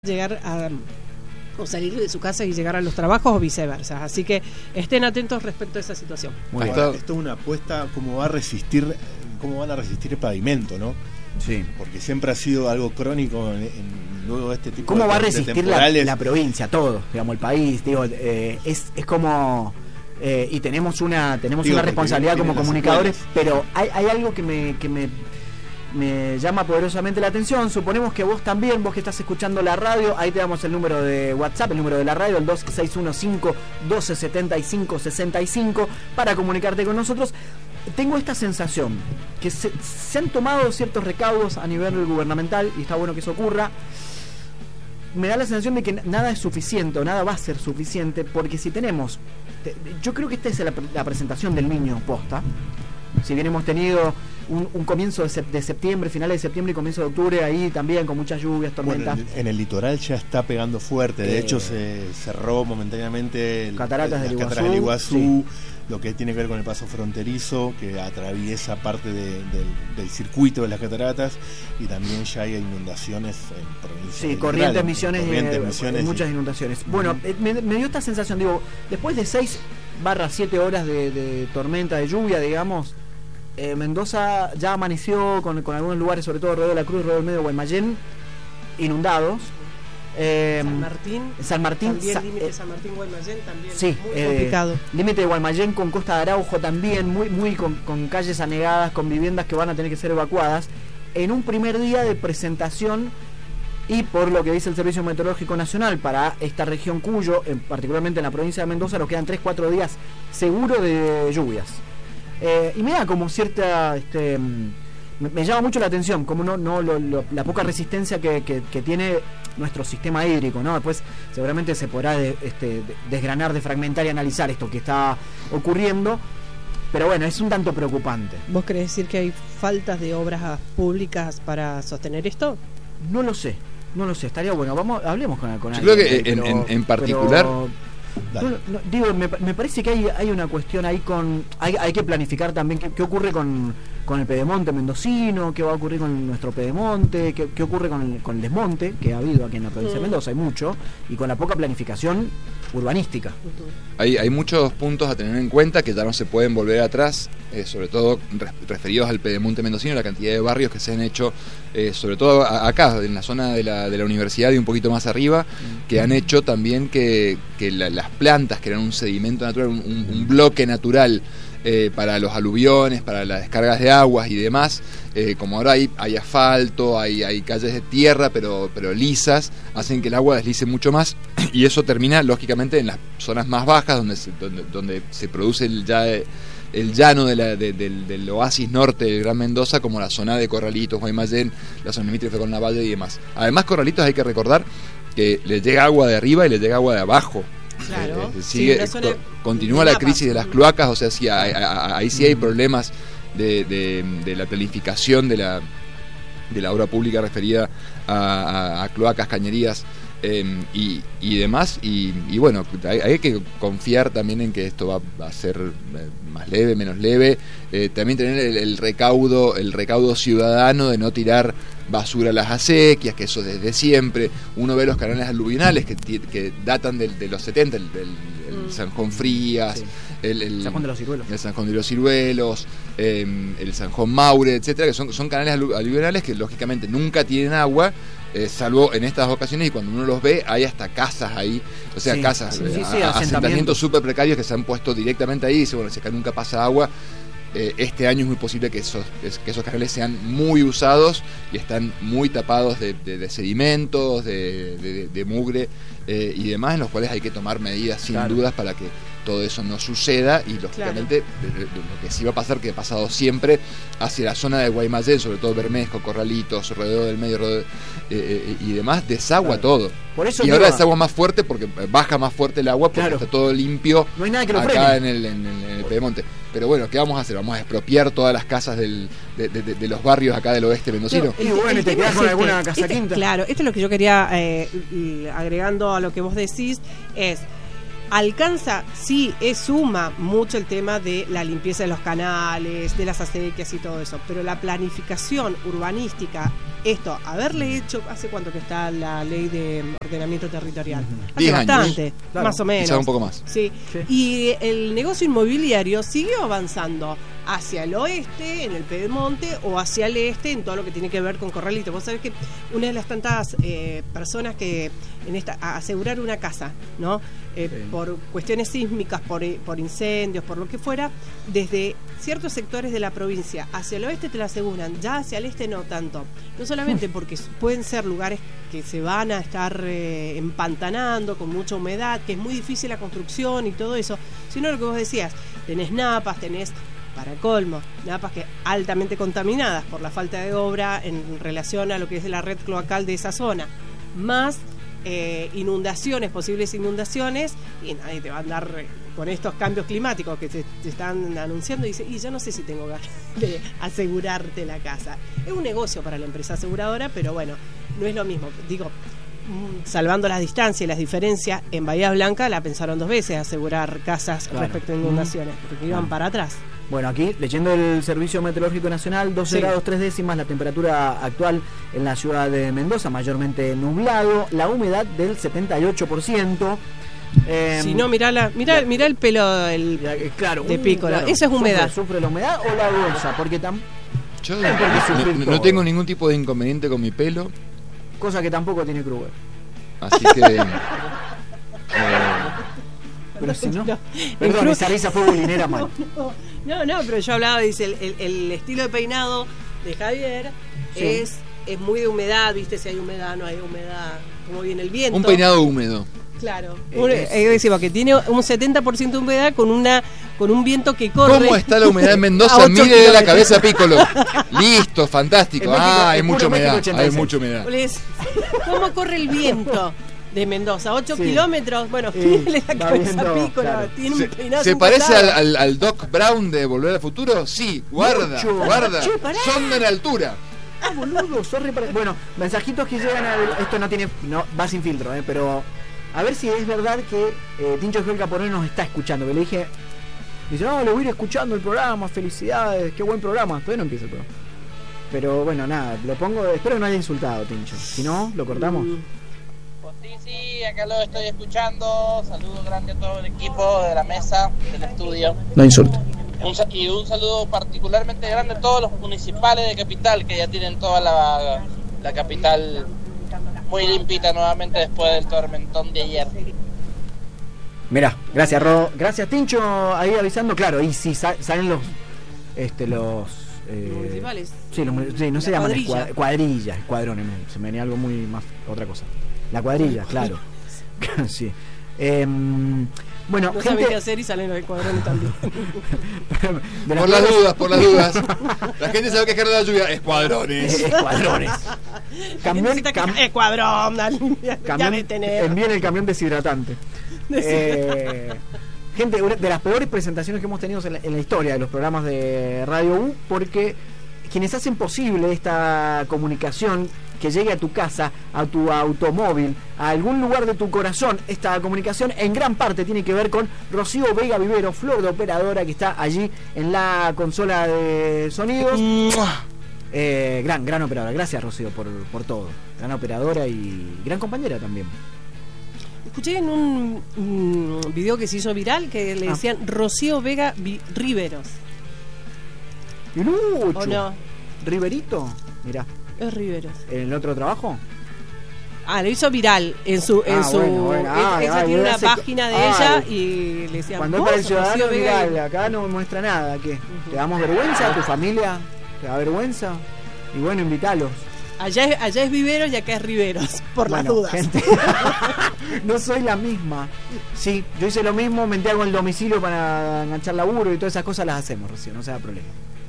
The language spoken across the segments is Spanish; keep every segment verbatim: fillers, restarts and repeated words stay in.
llegar a o salir de su casa y llegar a los trabajos o viceversa, así que estén atentos respecto a esa situación. Muy Esto, bien. esto es una apuesta, cómo va a resistir, cómo van a resistir el pavimento, ¿no? Sí. Porque siempre ha sido algo crónico en, en luego de este tipo ¿Cómo de, va a de resistir la, temporales? la provincia, todo, digamos, el país? Digo, eh, es, es como eh, y tenemos una tenemos Digo, una porque responsabilidad como tienen las comunicadores, secuelas. pero hay, hay algo que me que me me llama poderosamente la atención. Suponemos que vos también, vos que estás escuchando la radio, ahí te damos el número de WhatsApp, el número de la radio, el dos seis uno cinco, uno dos siete cinco, seis cinco, para comunicarte con nosotros. Tengo esta sensación que se, se han tomado ciertos recaudos a nivel gubernamental y está bueno que eso ocurra. Me da la sensación de que nada es suficiente o nada va a ser suficiente, porque si tenemos, yo creo que esta es la, la presentación del niño posta. Si bien hemos tenido un, un comienzo de, sep- de septiembre, finales de septiembre y comienzo de octubre, ahí también con muchas lluvias, tormentas. Bueno, en, en el litoral ya está pegando fuerte. De Eh, hecho, se cerró momentáneamente el, Cataratas las del cataratas del Iguazú, Iguazú, lo que tiene que ver con el paso fronterizo que atraviesa parte de, del, del circuito de las cataratas, y también ya hay inundaciones en provincias. Sí, del Corrientes, litoral, Misiones, Corrientes, eh, Misiones, muchas y- inundaciones. Bueno, eh, me, me dio esta sensación, digo, después de seis barra siete horas de, de tormenta, de lluvia, digamos, eh, Mendoza ya amaneció con, con algunos lugares, sobre todo Río de la Cruz, Río del Medio, Guaymallén, inundados. Eh, San Martín, San Martín, también Sa- límite eh, San Martín Guaymallén también sí, muy eh, complicado. límite de Guaymallén con Costa de Araujo también, muy, muy con, con calles anegadas, con viviendas que van a tener que ser evacuadas, en un primer día de presentación. Y por lo que dice el Servicio Meteorológico Nacional, para esta región Cuyo, en, particularmente en la provincia de Mendoza, nos quedan tres cuatro días seguro de lluvias. Eh, y me da como cierta... Este, me, me llama mucho la atención, como no, no lo, lo, la poca resistencia que, que, que tiene nuestro sistema hídrico, ¿no? Después seguramente se podrá de, este, de, desgranar, defragmentar y analizar esto que está ocurriendo. Pero bueno, es un tanto preocupante. ¿Vos querés decir que hay faltas de obras públicas para sostener esto? No lo sé, no lo sé, estaría bueno. Vamos, hablemos con, con Yo alguien. creo que ahí, en- pero- en- en particular- pero- Dale. no, no, digo, me, me parece que hay, hay una cuestión ahí con... Hay, hay que planificar también qué, qué ocurre con, con el pedemonte mendocino, qué va a ocurrir con nuestro pedemonte, qué, qué ocurre con el, con el desmonte, que ha habido aquí en la provincia de Mendoza, hay mucho, y con la poca planificación urbanística. Hay, hay muchos puntos a tener en cuenta que ya no se pueden volver atrás, eh, sobre todo re- referidos al pedemonte mendocino, la cantidad de barrios que se han hecho, eh, sobre todo a- acá, en la zona de la, de la universidad y un poquito más arriba, que han hecho también que, que la- las plantas, que eran un sedimento natural, un, un- un bloque natural eh, para los aluviones, para las descargas de aguas y demás, eh, como ahora hay, hay asfalto, hay, hay calles de tierra, pero, pero lisas, hacen que el agua deslice mucho más, y eso termina lógicamente en las zonas más bajas, donde se, donde, donde se produce el, ya, el llano de la, de- del, del oasis norte del Gran Mendoza, como la zona de Corralitos, Guaymallén, la zona limítrofe con Lavalle y demás. Además, Corralitos hay que recordar que le llega agua de arriba y le llega agua de abajo. Claro, Eh, eh, sí, sigue, una zona co- continúa de la mapas. crisis de las cloacas, o sea, sí, hay- hay- ahí sí hay problemas de, de- de la planificación de la, de la obra pública referida a, a- a cloacas, cañerías eh, y, y demás, y, y bueno, hay, hay que confiar también en que esto va, va a ser eh, más leve, menos leve, eh, también tener el, el recaudo el recaudo ciudadano de no tirar basura a las acequias, que eso desde siempre. Uno ve los canales aluvionales que, ti- que datan del, de los setenta, el, el- el Mm. San Juan Frías, Sí. el, el San Juan de los Ciruelos. el San Juan de los Ciruelos, eh, el San Juan Maure, etcétera, que son, son canales alu- aluvionales que lógicamente nunca tienen agua, eh, salvo en estas ocasiones, y cuando uno los ve hay hasta casas ahí, o sea, Sí, casas, sí, eh, sí, a- sí, a- asentamientos. asentamientos súper precarios que se han puesto directamente ahí, y dice, bueno, si acá nunca pasa agua, eh, este año es muy posible que esos, es- que esos canales sean muy usados y están muy tapados de, de- de sedimentos, de, de- de mugre eh, y demás, en los cuales hay que tomar medidas sin Claro. dudas para que todo eso no suceda, y lógicamente de- de- de lo que sí va a pasar, que ha pasado siempre, hacia la zona de Guaymallén, sobre todo Bermejo, Corralitos, Rodeo del Medio, Rodeo, eh, eh, y demás, desagua Claro. todo. Por eso Y digo, ahora desagua más fuerte porque baja más fuerte el agua, porque Claro. está todo limpio no hay nada que lo acá frene. en el, en, el, en el pedemonte. Pero bueno, ¿qué vamos a hacer? Vamos a expropiar todas las casas del, de, de- de- de los barrios acá del oeste mendocino. Y bueno, y te tema quedás es con este, alguna casa este- quinta. Claro, esto es lo que yo quería, eh, y agregando a lo que vos decís, es... Alcanza, sí, es suma mucho el tema de la limpieza de los canales, de las acequias y todo eso, pero la planificación urbanística esto, haberle hecho, ¿hace cuánto que está la ley de ordenamiento territorial? Uh-huh. Hace bastante, años. Claro. más o menos. Quizá un poco más. Sí. Sí. Y el negocio inmobiliario siguió avanzando hacia el oeste, en el Pedemonte, o hacia el este, en todo lo que tiene que ver con Corralito. Vos sabés que una de las tantas eh, personas que en esta a asegurar una casa, ¿no? Eh, Sí. Por cuestiones sísmicas, por, por incendios, por lo que fuera, desde ciertos sectores de la provincia hacia el oeste te la aseguran, ya hacia el este no tanto. No solamente porque pueden ser lugares que se van a estar eh, empantanando con mucha humedad, que es muy difícil la construcción y todo eso, sino lo que vos decías, tenés napas, tenés, para colmo, napas que altamente contaminadas por la falta de obra en relación a lo que es la red cloacal de esa zona, más eh, inundaciones, posibles inundaciones, y nadie te va a andar eh, con estos cambios climáticos que se, se están anunciando y dice, y yo no sé si tengo ganas de asegurarte la casa. Es un negocio para la empresa aseguradora, pero bueno, no es lo mismo. Digo, salvando las distancias y las diferencias, en Bahía Blanca la pensaron dos veces asegurar casas Claro. respecto a inundaciones, porque iban Claro. para atrás. Bueno, aquí, leyendo el Servicio Meteorológico Nacional, doce Sí. grados tres décimas, la temperatura actual en la ciudad de Mendoza, mayormente nublado, la humedad del setenta y ocho por ciento. Eh, Si no, mirá, la, mirá, mirá el pelo el, ya, eh, claro, de uh, Pícolo. claro. Eso es humedad. ¿Sufre, sufre la humedad o la bolsa? Porque tam Yo Hay por qué no, sufrir no- todo. no tengo ningún tipo de inconveniente con mi pelo, cosa que tampoco tiene Kruger. así que... eh, Pero si no... No. Perdón, El esa risa fue bulinera mal. No, no, pero yo hablaba, dice, el, el- el estilo de peinado de Javier Sí. es, es muy de humedad, viste, si hay humedad, no hay humedad, cómo viene el viento. un peinado húmedo. Claro. Eh, Un- es- eh, decimos que tiene un setenta por ciento de humedad con una con un viento que corre. ¿Cómo está la humedad en a Mendoza? ocho Mire la kilómetros. cabeza Pícolo. Listo, fantástico. En México, Ah, hay en puro mucha México humedad. ochenta y Hay seis. mucha humedad. Le decís, ¿cómo corre el viento de Mendoza? ocho Sí. kilómetros. Bueno, Sí, mírale la va cabeza viendo, Pícolo. claro. Tiene ¿Se, un peinado se sin parece al, pasada. al- al Doc Brown de Volver al Futuro? Sí, guarda, Mucho. guarda. Che, pará. Sonda en altura. Ah, boludo, sorry para- Bueno, mensajitos que llegan a... Esto no tiene... No, va sin filtro, eh, pero... A ver si es verdad que eh, Tincho Joel Caponel nos está escuchando. Que le dije... Dice, no, lo voy a ir escuchando el programa, felicidades, qué buen programa. Todavía no empieza el programa. Pero bueno, nada, lo pongo... Espero que no haya insultado, Tincho. Si no, lo cortamos. Mm. Pues sí, sí, acá lo estoy escuchando. Saludo grande a todo el equipo de la mesa, del estudio. No insulte. Un sa- y un saludo particularmente grande a todos los municipales de Capital, que ya tienen toda la, la capital muy limpita nuevamente después del tormentón de ayer. Mirá, gracias Ro, gracias Tincho ahí avisando, claro, y si sa- salen los este los eh, Municipales. Sí, los, mu- sí, no se La llaman cuadrilla. escua- cuadrillas, escuadrones, me- se me venía algo muy más otra cosa. La cuadrilla, claro. Sí. Em, bueno, No saben qué gente hacer y salen los escuadrones también. de las Por las peores- dudas, por las dudas. La gente se va a quejar de la lluvia. Escuadrones. eh, escuadrones. Camión, Necesita que- cam- Escuadrón, dale, ya camión- de tener. envíen el camión deshidratante. Eh, gente, una de las peores presentaciones que hemos tenido en la, en la historia de los programas de Radio U, porque quienes hacen posible esta comunicación que llegue a tu casa, a tu automóvil, a algún lugar de tu corazón, esta comunicación en gran parte tiene que ver con Rocío Vega Vivero, flor de operadora que está allí en la consola de sonidos. Eh, gran, gran operadora. Gracias, Rocío, por, por todo. Gran operadora y gran compañera también. Escuché en un, un video que se hizo viral que le Ah. decían Rocío Vega Vi- Riveros. Y Lucho. ¿O no? Riverito. Mirá, Es Riveros. ¿en el otro trabajo? Ah, lo hizo viral en su en Ah, su bueno, bueno. Ah, ella ah, tiene y una hace- página de ah, ella y- y le decían Cuando "¿Vos, entra el ciudadano, Rocío Vega?" mirá, acá no muestra nada. ¿Qué? ¿Te damos vergüenza? ¿A tu familia te da vergüenza? Y bueno, invítalos. Allá es, allá es Viveros y acá es Riveros, por las Bueno, dudas. gente, no soy la misma. Sí, yo hice lo mismo, menté con el domicilio para enganchar laburo y todas esas cosas las hacemos, Rocío, no se da problema.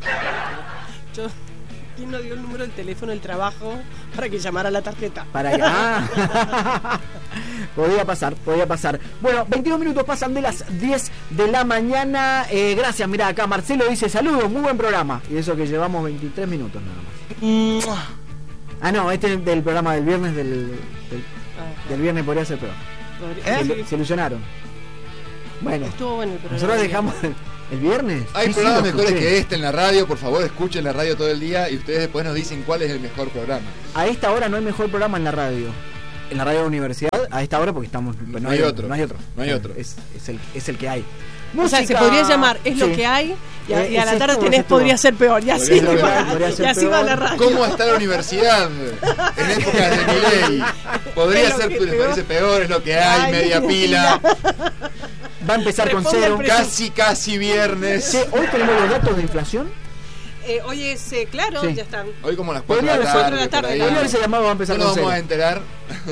Yo, ¿quién no dio el número del teléfono del trabajo para que llamara a la tarjeta? Para que... Ah. Podía pasar, podía pasar. Bueno, veintidós minutos pasan de las diez de la mañana. Eh, gracias, mirá, acá Marcelo dice saludos, muy buen programa. Y eso que llevamos veintitrés minutos nada más. Ah, no, este es del programa del viernes, del, del, Ah, del viernes podría ser peor. podría- Se, sí. se ilusionaron. Bueno, Estuvo bueno el programa. nosotros dejamos, ¿El viernes? Hay Sí, sí, programas lo mejores escuché. que este en la radio, por favor escuchen la radio todo el día y ustedes después nos dicen cuál es el mejor programa. A esta hora no hay mejor programa en la radio. En la radio de la universidad, a esta hora porque estamos... No, no hay otro. No hay otro. No hay otro. Es, es, el, es el que hay. O sea, se Música- podría llamar Es lo Sí. que hay y a, Eh, y a la ese tarde estuvo, tenés ese estuvo. podría ser peor. Y así, Podría ser va, peor, podría y ser así va peor. la radio. ¿Cómo está la universidad en épocas de Milei? Podría Es lo ser, que les peor. parece peor, es lo que hay, Ay, media pila. pila. Va a empezar con Responde cero. al precio. Casi, casi viernes. Che, hoy tenemos los datos de inflación. Eh, hoy es, eh, claro, Sí. ya están. Hoy como a las cuatro de Podría la ser tarde. cuatro de la tarde, por ahí. claro. Hoy ese llamado va a No empezar nos con vamos a cero. enterar.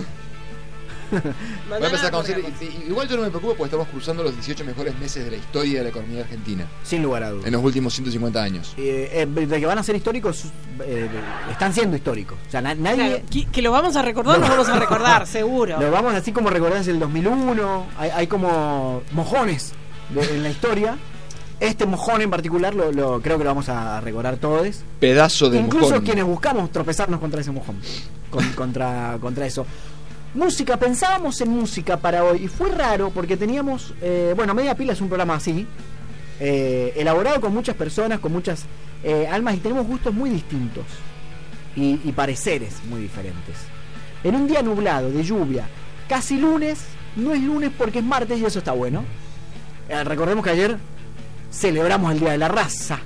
Va a Mañana empezar con cero. corremos. Y- y- Igual yo no me preocupo porque estamos cruzando los dieciocho mejores meses de la historia de la economía argentina. Sin lugar a dudas. En los últimos ciento cincuenta años. Eh, eh, de que van a ser históricos, eh, están siendo históricos. O sea, na- nadie... Claro, que, que lo vamos a recordar, No. lo vamos a recordar, seguro. Lo vamos así como recordar desde el dos mil uno. Hay, hay como mojones de- en la historia. Este mojón en particular lo, lo- creo que lo vamos a recordar todos. Pedazo de Incluso mojón. quienes buscamos tropezarnos contra ese mojón. Con- contra, contra eso. Música, pensábamos en música para hoy. Y fue raro porque teníamos... eh, bueno, Media Pila es un programa así. eh, elaborado con muchas personas, con muchas eh, almas. Y tenemos gustos muy distintos. Y, y pareceres muy diferentes. En un día nublado, de lluvia, casi lunes, no es lunes porque es martes y eso está bueno. Eh, recordemos que ayer celebramos el Día de la Raza.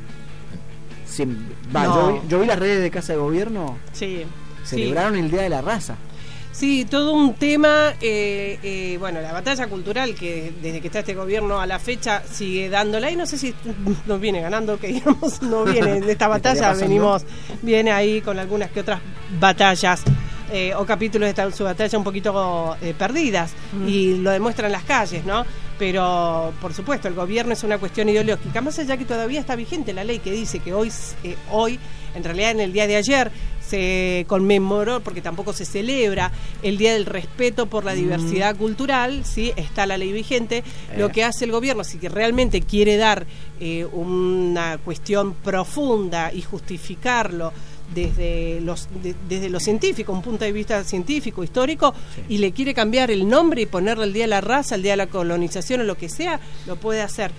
Sí, va, No. yo, vi, yo vi las redes de Casa de Gobierno, Sí. celebraron el Día de la Raza. Sí, todo un tema, eh, eh, bueno, la batalla cultural que desde que está este gobierno a la fecha sigue dándola y no sé si nos viene ganando, que digamos, no viene de esta ¿Qué batalla, estaría pasando? venimos, viene ahí con algunas que otras batallas eh, o capítulos de esta, su batalla un poquito eh, perdidas y lo demuestran las calles, ¿no? Pero, por supuesto, el gobierno es una cuestión ideológica, más allá que todavía está vigente la ley que dice que hoy, eh, hoy en realidad en el día de ayer, se conmemoró, porque tampoco se celebra, el Día del Respeto por la Diversidad Cultural, ¿sí? Está la ley vigente. Eh. Lo que hace el gobierno, si que realmente quiere dar eh, una cuestión profunda y justificarlo desde los de- desde lo científico, un punto de vista científico, histórico, Sí. y le quiere cambiar el nombre y ponerle el Día de la Raza, el Día de la Colonización o lo que sea, lo puede hacer.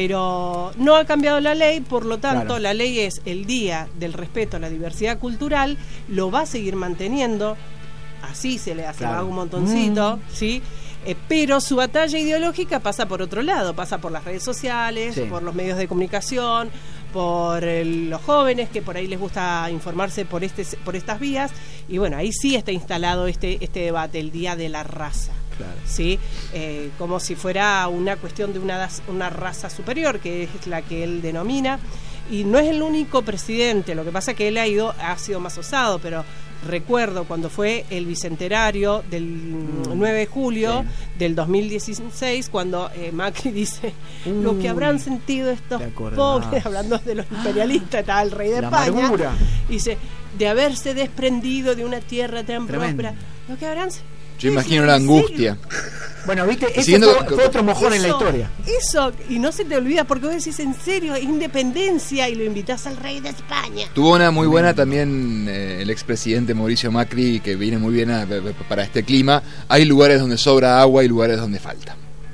Pero no ha cambiado la ley, por lo tanto, Claro. la ley es el Día del Respeto a la Diversidad Cultural, lo va a seguir manteniendo, así se le hace Claro. un montoncito, Mm. ¿sí? Eh, pero su batalla ideológica pasa por otro lado, pasa por las redes sociales, Sí. por los medios de comunicación, por el- los jóvenes que por ahí les gusta informarse por este por estas vías, y bueno, ahí sí está instalado este este debate, el Día de la Raza. Claro. ¿Sí? Eh, como si fuera una cuestión de una, das- una raza superior, que es la que él denomina, y no es el único presidente, lo que pasa es que él ha ido ha sido más osado, pero recuerdo cuando fue el bicentenario del Mm. nueve de julio Sí. del dos mil dieciséis, cuando eh, Macri dice lo que Uy, habrán sentido estos te acordás. pobres, hablando de los imperialistas, estaba el rey de La España, amargura. dice, de haberse desprendido de una tierra tan Tremendo. próspera, lo que habrán Yo imagino la angustia. Bueno, viste, ese Siguiendo fue, con- fue otro mojón en la Eso, historia. Eso, y no se te olvida, porque vos decís en serio, independencia, y lo invitas al rey de España. Tuvo una muy buena también eh, el expresidente Mauricio Macri, que viene muy bien a- para este clima. Hay lugares donde sobra agua y lugares donde falta.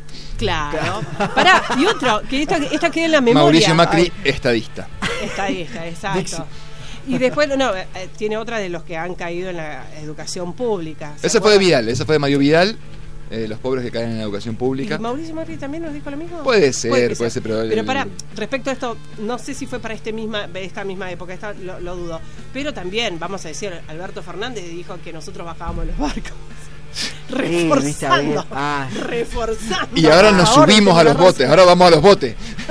Claro. Pará, y otro, que esta, esta queda en la memoria. Mauricio Macri, Ay, estadista. está ahí, está, exacto. Dixie. Y después, no, eh, tiene otra de los que han caído en la educación pública. ¿se Ese fue de acuerdan? Vidal, ese fue de Mario Vidal. eh, los pobres que caen en la educación ¿Y pública. Mauricio Macri también nos dijo lo mismo? Puede ser, que puede ser, pero el- Pero pará, respecto a esto, no sé si fue para este misma, esta misma época, esta, lo, lo dudo. Pero también, vamos a decir, Alberto Fernández dijo que nosotros bajábamos los barcos. Sí, viste, a ver, Reforzando. ah. Reforzando. Y ahora nos Ahora subimos tengo a la los botes, razón. ahora vamos a los botes.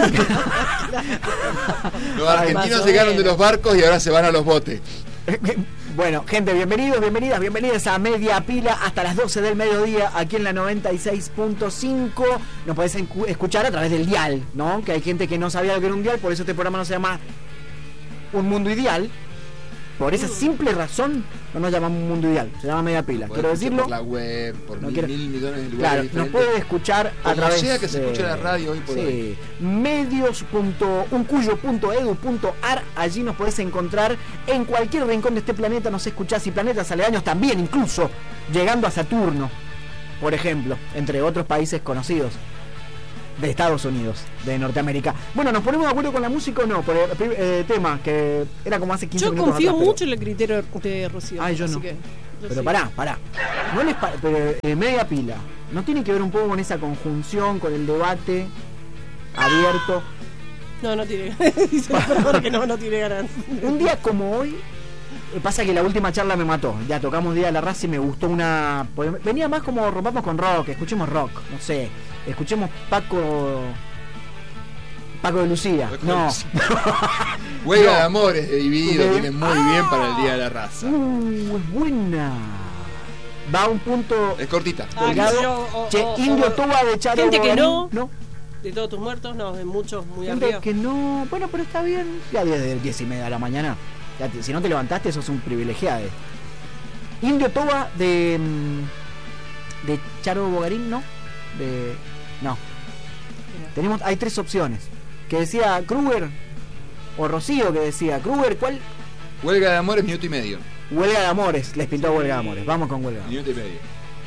Los Más argentinos o llegaron de menos. los barcos y ahora se van a los botes. Bueno, gente, bienvenidos, bienvenidas, bienvenidas a Media Pila hasta las doce del mediodía aquí en la noventa y seis punto cinco. Nos podés encu- escuchar a través del dial, ¿no? Que hay gente que no sabía lo que era un dial, por eso este programa no se llama Un Mundo Ideal. Por esa simple razón no nos llamamos Un Mundo Ideal, se llama Media Pila. Quiero decirlo. Por la web, por No mil, quiero- mil millones de lugares Claro, nos diferentes. puede escuchar a Como través sea que se de- escuche la radio hoy por sí, hoy. medios punto uncuyo punto edu punto ar. Allí nos podés encontrar en cualquier rincón de este planeta. Nos escuchás y planetas aledaños también, incluso llegando a Saturno, por ejemplo, entre otros países conocidos. de Estados Unidos, de Norteamérica. Bueno, ¿nos ponemos de acuerdo con la música o no? Por el eh, tema, que era como hace quince yo minutos confío atrás, pero... mucho en el criterio de Rocío. Ay, yo así no. que, yo Pero sí. pará, pará. No les pa- pero, eh, media pila. ¿No tiene que ver un poco con esa conjunción, con el debate abierto? No, no tiene ganas. Dice la persona que no, no tiene ganas. Un día como hoy, eh, pasa que la última charla me mató. Ya tocamos Día de la Raza y me gustó una... Venía más como rompamos con rock, escuchemos rock, no sé. Escuchemos Paco... Paco de Lucía. Paco de No. Lucía. Huelga No. de Amores de Dividido, De- viene muy Ah. bien para el Día de la Raza. Uh, es buena. Va a un punto... Es cortita. Ah, delgado. yo, o- Che, o- Indio o- Toba de Charo gente que Bogarín, no. No. De todos tus muertos, no, de muchos, muy Gente arriba. que no... Bueno, pero está bien. Ya desde diez y media de la mañana. Ya te- si no te levantaste, sos un privilegiado. Indio Toba de... mm, De Charo Bogarín, ¿no? De... No. Tenemos... Hay tres opciones. Que decía Kruger. O Rocío que decía Kruger, ¿cuál? Huelga de Amores, minuto y medio. Huelga de Amores. Les pintó Huelga de Amores. Vamos con Huelga de Amores. Minuto y medio.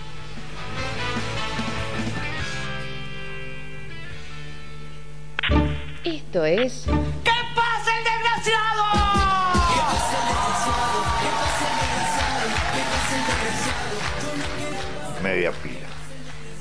Esto es ¡Que pase el desgraciado! Media pila.